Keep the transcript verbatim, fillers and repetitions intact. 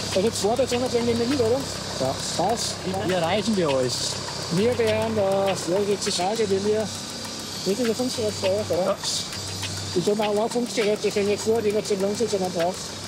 Also zwei Personen bringen wir mit, oder? Ja. Was? Wie erreichen wir alles? Wir werden, äh, ja, jetzt die Frage, wie wir, wie viele Funkgeräte, oder? Ja. Ich habe auch ein Funkgerät, das ich nicht vor, die wird sich langsam drauf.